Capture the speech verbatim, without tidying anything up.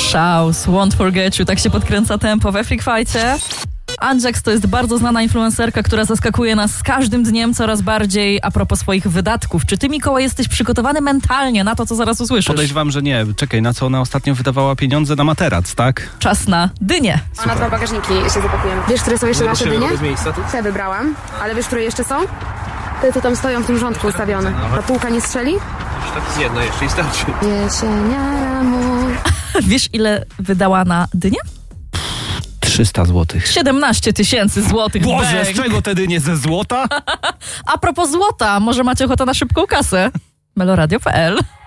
Szaus, Won't Forget You, tak się podkręca tempo we Freak Fight'cie. Anjax to jest bardzo znana influencerka, która zaskakuje nas z każdym dniem coraz bardziej a propos swoich wydatków. Czy ty, Mikołaj, jesteś przygotowany mentalnie na to, co zaraz usłyszysz? Podejrzewam, że nie. Czekaj, na co ona ostatnio wydawała pieniądze? Na materac, tak? Czas na dynię. A na dwa bagażniki się zapakujemy. Wiesz, które są jeszcze nasze dynie? Te wybrałam, ale wiesz, które jeszcze są? Te, co tam stoją w tym rządku ustawione. Ta półka nie strzeli? Tak z jedna jeszcze i starczy. Jesieniara mój. Wiesz, ile wydała na dynię? trzysta złotych. siedemnaście tysięcy złotych. Boże, Bang. z czego tedy nie ze złota? A propos złota, może macie ochotę na szybką kasę? meloradio kropka p l